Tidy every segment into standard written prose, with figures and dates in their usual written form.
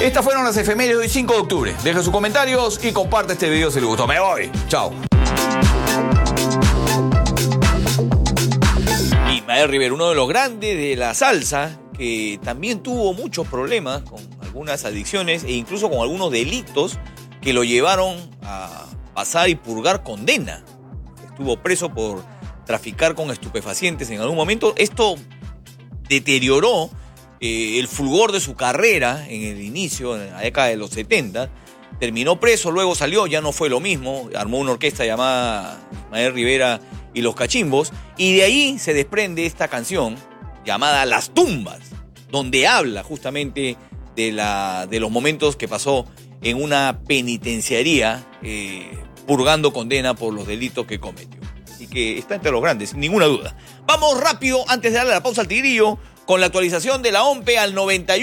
Estas fueron las efemérides de hoy, 5 de octubre. Deja sus comentarios y comparte este video si les gustó. Me voy. Chao. Ismael Rivera, uno de los grandes de la salsa, que también tuvo muchos problemas con algunas adicciones e incluso con algunos delitos que lo llevaron a pasar y purgar condena. Estuvo preso por traficar con estupefacientes en algún momento. Esto deterioró el fulgor de su carrera en el inicio, en la década de los 70. Terminó preso, luego salió, ya no fue lo mismo. Armó una orquesta llamada Ismael Rivera y los Cachimbos. Y de ahí se desprende esta canción llamada Las Tumbas, donde habla justamente de los momentos que pasó en una penitenciaría purgando condena por los delitos que cometió. Así que está entre los grandes, sin ninguna duda. Vamos rápido, antes de darle la pausa al Tigrillo, con la actualización de la OMPE al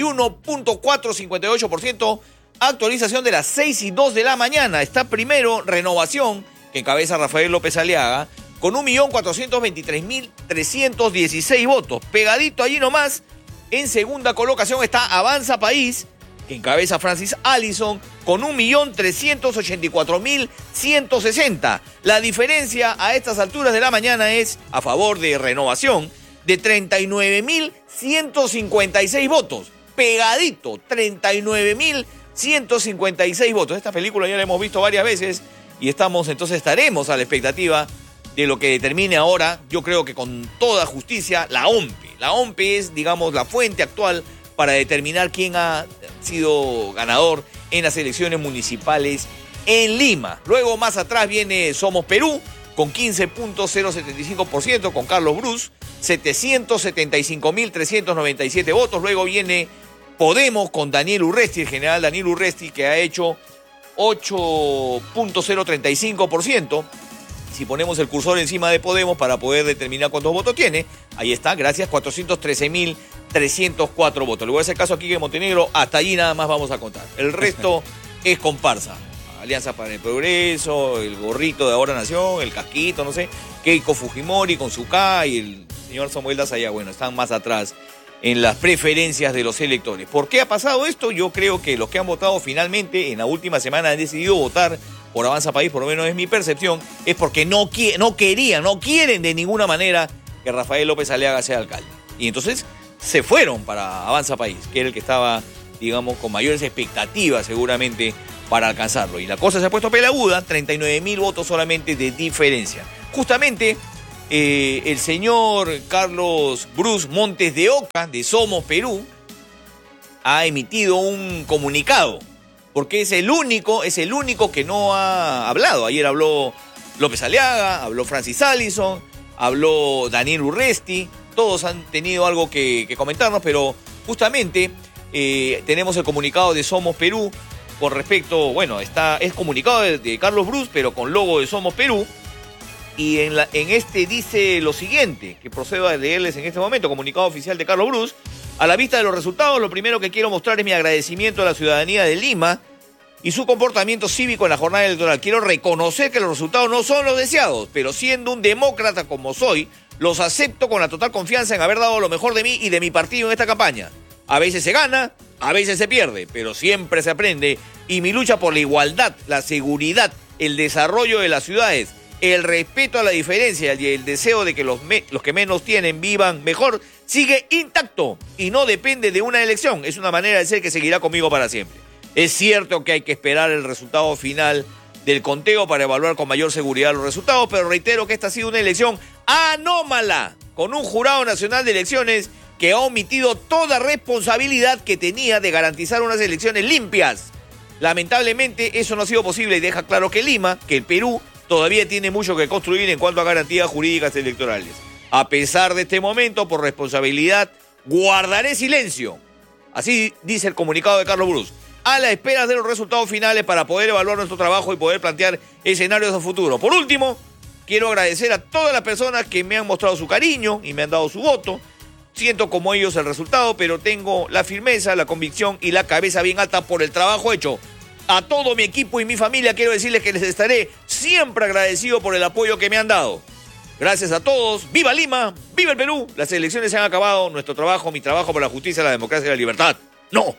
91.458%, actualización de las 6:02 de la mañana. Está primero Renovación, que encabeza Rafael López Aliaga, con 1.423.316 votos. Pegadito allí nomás, en segunda colocación está Avanza País, que encabeza Francis Allison, con 1.384.160. La diferencia a estas alturas de la mañana es a favor de Renovación, de 39.156 votos. Pegadito, 39.156 votos. Esta película ya la hemos visto varias veces y estaremos a la expectativa de lo que determine ahora, yo creo que con toda justicia, la OMPE. La OMPE es, digamos, la fuente actual para determinar quién ha sido ganador en las elecciones municipales en Lima. Luego, más atrás, viene Somos Perú, con 15.075%, con Carlos Brus, 775.397 votos. Luego viene Podemos, con Daniel Urresti, el general Daniel Urresti, que ha hecho 8.035%. Si ponemos el cursor encima de Podemos para poder determinar cuántos votos tiene, ahí está, gracias, 413.304 votos. Le voy a hacer caso aquí que Montenegro, hasta allí nada más vamos a contar. El resto es comparsa. Alianza para el Progreso, el gorrito de Ahora Nación, el casquito, no sé, Keiko Fujimori con su K y el señor Samuel Dazaya, bueno, están más atrás en las preferencias de los electores. ¿Por qué ha pasado esto? Yo creo que los que han votado finalmente en la última semana han decidido votar por Avanza País, por lo menos es mi percepción, es porque no quieren de ninguna manera que Rafael López Aliaga sea alcalde. Y entonces se fueron para Avanza País, que era el que estaba, digamos, con mayores expectativas seguramente para alcanzarlo. Y la cosa se ha puesto pelaguda, 39.000 votos solamente de diferencia. Justamente el señor Carlos Brus Montes de Oca, de Somos Perú, ha emitido un comunicado, porque es el único que no ha hablado. Ayer habló López Aliaga, habló Francis Allison, habló Daniel Urresti, todos han tenido algo que comentarnos, pero justamente tenemos el comunicado de Somos Perú con respecto, bueno, es comunicado de Carlos Brus, pero con logo de Somos Perú, y en este dice lo siguiente, que procedo a leerles en este momento, comunicado oficial de Carlos Brus. A la vista de los resultados, lo primero que quiero mostrar es mi agradecimiento a la ciudadanía de Lima y su comportamiento cívico en la jornada electoral. Quiero reconocer que los resultados no son los deseados, pero siendo un demócrata como soy, los acepto con la total confianza en haber dado lo mejor de mí y de mi partido en esta campaña. A veces se gana, a veces se pierde, pero siempre se aprende, y mi lucha por la igualdad, la seguridad, el desarrollo de las ciudades, el respeto a la diferencia y el deseo de que los que menos tienen vivan mejor sigue intacto y no depende de una elección. Es una manera de ser que seguirá conmigo para siempre. Es cierto que hay que esperar el resultado final del conteo para evaluar con mayor seguridad los resultados, pero reitero que esta ha sido una elección anómala, con un jurado nacional de elecciones que ha omitido toda responsabilidad que tenía de garantizar unas elecciones limpias. Lamentablemente eso no ha sido posible y deja claro que Lima, que el Perú, todavía tiene mucho que construir en cuanto a garantías jurídicas electorales. A pesar de este momento, por responsabilidad, guardaré silencio. Así dice el comunicado de Carlos Brus, a la espera de los resultados finales para poder evaluar nuestro trabajo y poder plantear escenarios a futuro. Por último, quiero agradecer a todas las personas que me han mostrado su cariño y me han dado su voto. Siento como ellos el resultado, pero tengo la firmeza, la convicción y la cabeza bien alta por el trabajo hecho. A todo mi equipo y mi familia quiero decirles que les estaré siempre agradecido por el apoyo que me han dado. Gracias a todos. ¡Viva Lima! ¡Viva el Perú! Las elecciones se han acabado. Nuestro trabajo, mi trabajo por la justicia, la democracia y la libertad. ¡No!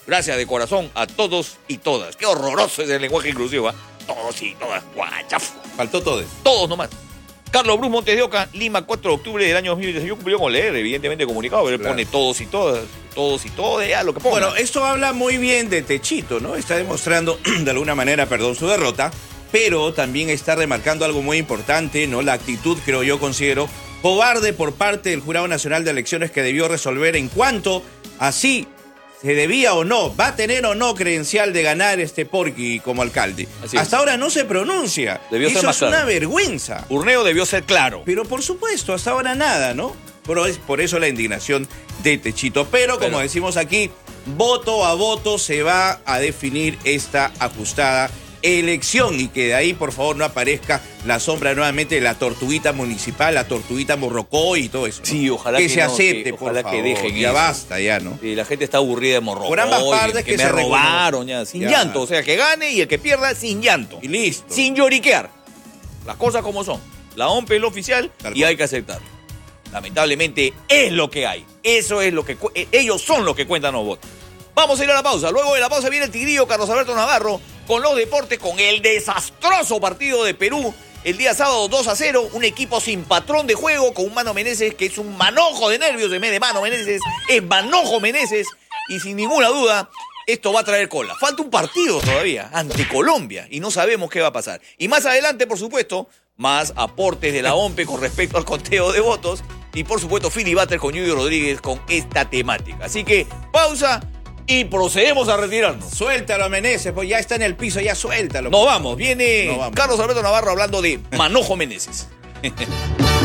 Gracias de corazón a todos y todas. Qué horroroso es el lenguaje inclusivo, ¿eh? Todos y todas. Guachafo. Faltó todo eso. Todos nomás. Carlos Bruce Montes de Oca, Lima, 4 de octubre del año 2016. Yo cumplió con leer, evidentemente comunicado, pero él pone todos y todas, ya lo que ponga. Bueno, esto habla muy bien de Techito, ¿no? Está demostrando de alguna manera, su derrota, pero también está remarcando algo muy importante, ¿no? La actitud, creo yo, considero, cobarde por parte del Jurado Nacional de Elecciones que debió resolver en cuanto a si se debía o no, va a tener o no credencial de ganar Porky como alcalde. Hasta ahora no se pronuncia. Debió ser Eso más es claro. una vergüenza. Urneo debió ser claro. Pero por supuesto, hasta ahora nada, ¿no? Pero es por eso la indignación de Techito. Pero como decimos aquí, voto a voto se va a definir esta ajustada elección y que de ahí, por favor, no aparezca la sombra nuevamente de la tortuguita municipal, la tortuguita Morrocoy y todo eso, ¿no? Sí, ojalá que que se no, acepte, ojalá por que favor. dejen Ya eso. basta, ya, ¿no? La gente está aburrida de Morrocoy. Por ambas partes que que me se robaron ya, sin Ya. llanto. O sea, que gane y el que pierda sin llanto. Y listo. Sin lloriquear. Las cosas como son. La OMP es lo oficial y hay que aceptarlo. Lamentablemente es lo que hay. Eso es lo que ellos son los que cuentan los votos. Vamos a ir a la pausa. Luego de la pausa viene el tigrillo Carlos Alberto Navarro con los deportes, con el desastroso partido de Perú el día sábado 2-0. Un equipo sin patrón de juego, con un Mano Meneses que es un manojo de nervios en vez de Mano Meneses. Es Manojo Meneses. Y sin ninguna duda, esto va a traer cola. Falta un partido todavía ante Colombia y no sabemos qué va a pasar. Y más adelante, por supuesto, más aportes de la OMP con respecto al conteo de votos. Y por supuesto, filibuster con Yuyo Rodríguez con esta temática. Así que, pausa y procedemos a retirarnos. Suéltalo, Meneses, pues ya está en el piso, ya suéltalo. Nos vamos. Viene Nos vamos. Carlos Alberto Navarro hablando de Manojo Meneses.